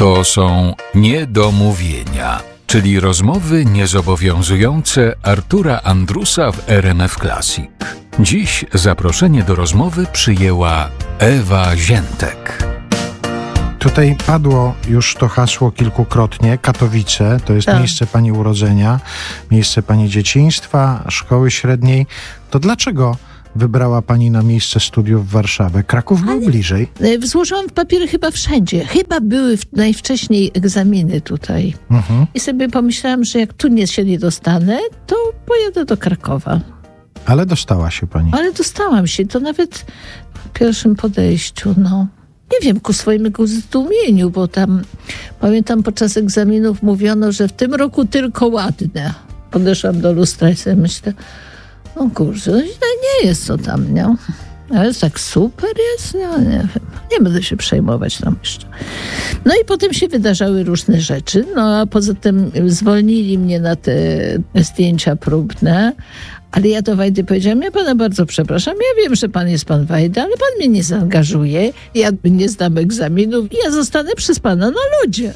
To są niedomówienia, czyli rozmowy niezobowiązujące Artura Andrusa w RMF Classic. Dziś zaproszenie do rozmowy przyjęła Ewa Ziętek. Tutaj padło już to hasło kilkukrotnie. Katowice to jest miejsce pani urodzenia, miejsce pani dzieciństwa, szkoły średniej. To dlaczego wybrała pani na miejsce studiów Warszawę? Kraków był bliżej. Złożyłam papiery chyba wszędzie. Chyba były najwcześniej egzaminy tutaj. I sobie pomyślałam, że jak tu się nie dostanę, to pojadę do Krakowa. Ale dostała się pani. Ale dostałam się. To nawet w pierwszym podejściu, nie wiem, ku swojemu zdumieniu, bo tam, pamiętam, podczas egzaminów mówiono, że w tym roku tylko ładne. Podeszłam do lustra i sobie myślę, kurczę, źle nie jest to tam, nie? Ale tak super jest, nie wiem. Nie będę się przejmować tam jeszcze. No i potem się wydarzały różne rzeczy, a poza tym zwolnili mnie na te zdjęcia próbne, ale ja do Wajdy powiedziałam, ja pana bardzo przepraszam, ja wiem, że pan jest pan Wajda, ale pan mnie nie zaangażuje, ja nie zdam egzaminów i ja zostanę przez pana na lodzie.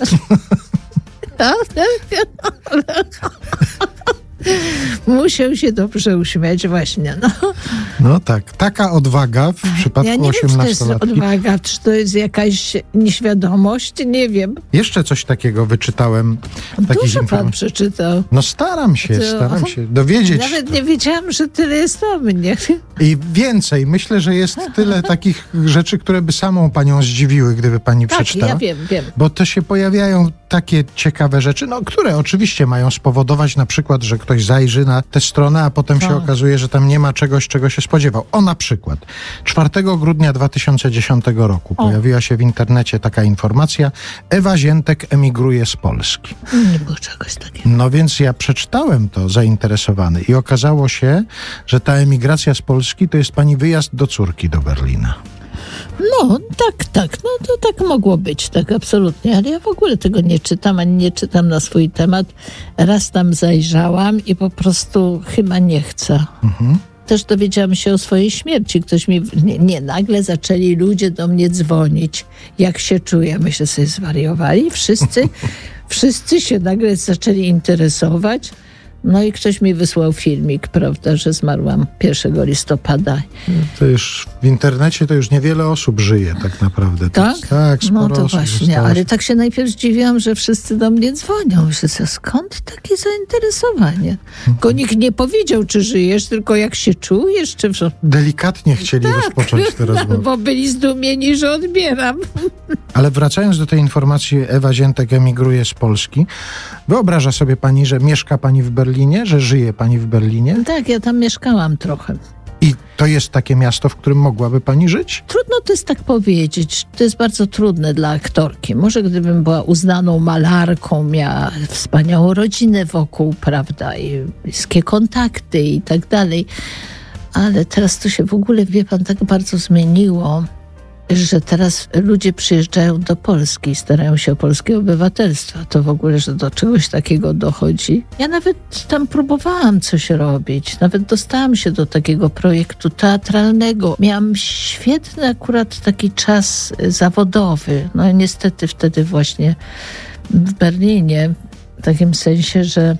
Musiał się dobrze uśmiać właśnie. No tak, taka odwaga w przypadku 18-latki. Ja nie wiem, czy to jest odwaga, czy to jest jakaś nieświadomość, nie wiem. Jeszcze coś takiego wyczytałem. Dużo pan przeczytał. Staram się dowiedzieć. Nawet nie wiedziałam, że tyle jest o mnie. I więcej. Myślę, że jest tyle takich rzeczy, które by samą panią zdziwiły, gdyby pani przeczytała. Ja wiem. Bo to się pojawiają takie ciekawe rzeczy, które oczywiście mają spowodować na przykład, że ktoś zajrzy na tę stronę, a potem się okazuje, że tam nie ma czegoś, czego się spodziewał. Na przykład 4 grudnia 2010 roku pojawiła się w internecie taka informacja: Ewa Ziętek emigruje z Polski. Nie było czegoś takiego. Więc ja przeczytałem to zainteresowany i okazało się, że ta emigracja z Polski to jest pani wyjazd do córki do Berlina. Tak. To tak mogło być, tak absolutnie. Ale ja w ogóle tego nie czytam, ani nie czytam na swój temat. Raz tam zajrzałam i po prostu chyba nie chcę. Też dowiedziałam się o swojej śmierci. Ktoś mi... nagle zaczęli ludzie do mnie dzwonić. Jak się czuję? Myślę sobie, zwariowali. Wszyscy się nagle zaczęli interesować. I ktoś mi wysłał filmik, prawda, że zmarłam 1 listopada. To już w internecie to już niewiele osób żyje tak naprawdę. Tak? Tak, sporo to osób właśnie, zostało. ale tak się najpierw zdziwiłam, że wszyscy do mnie dzwonią. Myślę, skąd takie zainteresowanie? Tylko nikt nie powiedział, czy żyjesz, tylko jak się czujesz, czy... Delikatnie chcieli rozpocząć tę rozmowę. Bo byli zdumieni, że odbieram. Ale wracając do tej informacji, Ewa Ziętek emigruje z Polski. Wyobraża sobie pani, że mieszka pani w Berlinie, że żyje pani w Berlinie? Tak, ja tam mieszkałam trochę. I to jest takie miasto, w którym mogłaby pani żyć? Trudno to jest tak powiedzieć. To jest bardzo trudne dla aktorki. Może gdybym była uznaną malarką, miała wspaniałą rodzinę wokół, prawda, i bliskie kontakty i tak dalej. Ale teraz to się w ogóle, wie pan, tak bardzo zmieniło, że teraz ludzie przyjeżdżają do Polski i starają się o polskie obywatelstwo. To w ogóle, że do czegoś takiego dochodzi. Ja nawet tam próbowałam coś robić. Nawet dostałam się do takiego projektu teatralnego. Miałam świetny akurat taki czas zawodowy. Niestety wtedy właśnie w Berlinie, w takim sensie, że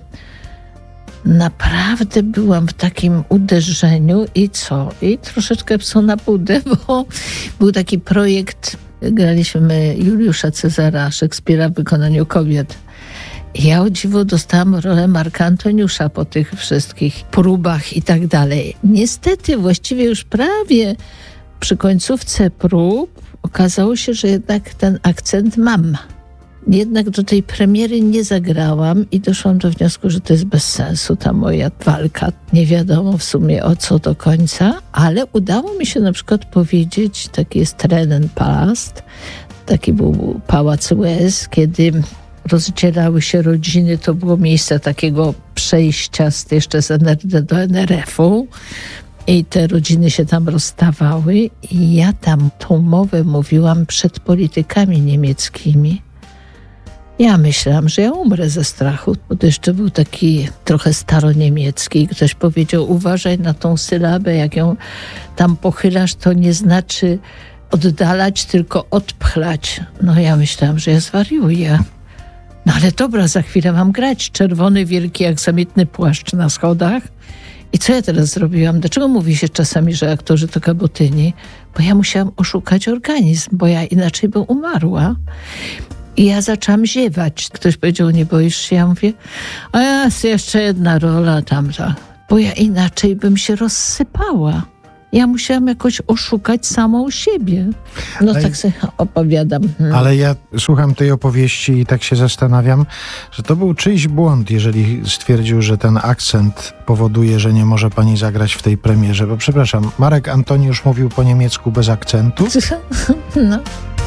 naprawdę byłam w takim uderzeniu i troszeczkę psu na budę, bo był taki projekt, graliśmy Juliusza Cezara Szekspira w wykonaniu kobiet. I ja o dziwo dostałam rolę Marka Antoniusza po tych wszystkich próbach i tak dalej. Niestety właściwie już prawie przy końcówce prób okazało się, że jednak ten akcent mam. Jednak do tej premiery nie zagrałam i doszłam do wniosku, że to jest bez sensu, ta moja walka. Nie wiadomo w sumie o co do końca, ale udało mi się na przykład powiedzieć, taki jest Tränenpalast, taki był pałac łez, kiedy rozdzielały się rodziny, to było miejsce takiego przejścia jeszcze z NRD do NRF-u. I te rodziny się tam rozstawały i ja tam tą mowę mówiłam przed politykami niemieckimi. Ja myślałam, że ja umrę ze strachu, bo to jeszcze był taki trochę staroniemiecki i ktoś powiedział, uważaj na tą sylabę, jak ją tam pochylasz, to nie znaczy oddalać, tylko odpchlać. No ja myślałam, że ja zwariuję. No ale dobra, za chwilę mam grać. Czerwony, wielki, jak samietny płaszcz na schodach. I co ja teraz zrobiłam? Dlaczego mówi się czasami, że aktorzy to kabotyni? Bo ja musiałam oszukać organizm, bo ja inaczej bym umarła. I ja zaczęłam ziewać. Ktoś powiedział, nie boisz się? Ja mówię, a jest jeszcze jedna rola tamta. Bo ja inaczej bym się rozsypała. Ja musiałam jakoś oszukać samą siebie. No tak sobie opowiadam. Ale ja słucham tej opowieści i tak się zastanawiam, że to był czyjś błąd, jeżeli stwierdził, że ten akcent powoduje, że nie może pani zagrać w tej premierze. Bo przepraszam, Marek Antoniusz mówił po niemiecku bez akcentu? No.